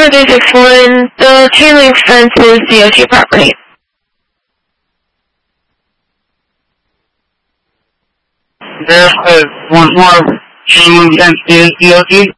261, the chain link fence is DOT property. There's one more chain link fence is DOT?